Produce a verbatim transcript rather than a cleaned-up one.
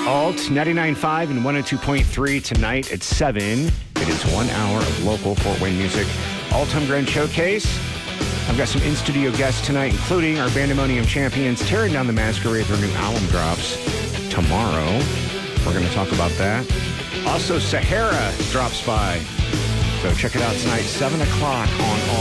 Alt ninety-nine point five and one oh two point three tonight at seven. It is one hour of local Fort Wayne music. All-Time Grand Showcase. I've got some in-studio guests tonight, including our Bandemonium champions, Tearing Down the Masquerade. Their new album drops tomorrow. We're going to talk about that. Also, Sahara drops by. So check it out tonight, seven o'clock on All.